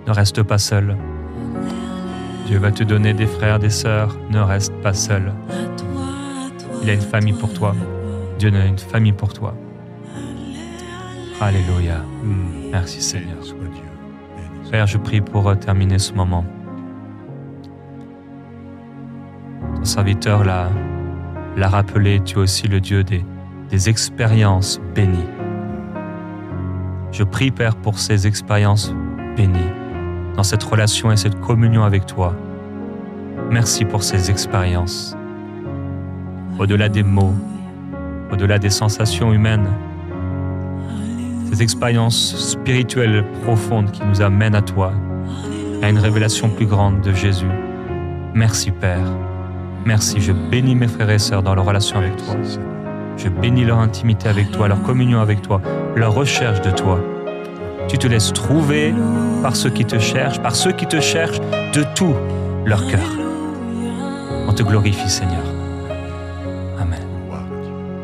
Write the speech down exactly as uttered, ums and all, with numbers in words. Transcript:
Ne reste pas seul. Dieu va te donner des frères, des sœurs. Ne reste pas seul. Il a une famille pour toi. Dieu a une famille pour toi. Alléluia. Merci Seigneur. Père, je prie pour terminer ce moment. Ton serviteur l'a, l'a rappelé, tu es aussi le Dieu des, des expériences bénies. Je prie, Père, pour ces expériences bénies, dans cette relation et cette communion avec toi. Merci pour ces expériences. Au-delà des mots, au-delà des sensations humaines, ces expériences spirituelles profondes qui nous amènent à toi, à une révélation plus grande de Jésus. Merci, Père. Merci, je bénis mes frères et sœurs dans leur relation avec toi. Je bénis leur intimité avec toi, leur communion avec toi, leur recherche de toi. Tu te laisses trouver par ceux qui te cherchent, par ceux qui te cherchent de tout leur cœur. On te glorifie, Seigneur. Amen.